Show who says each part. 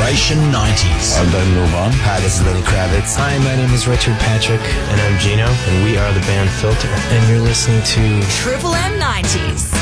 Speaker 1: Station 90s.
Speaker 2: I'm Ben Lovan.
Speaker 3: Hi, this is Lenny Kravitz.
Speaker 4: Hi, my name is Richard Patrick.
Speaker 5: And I'm Gino, and we are the band Filter.
Speaker 4: And you're listening to
Speaker 6: Triple M 90s.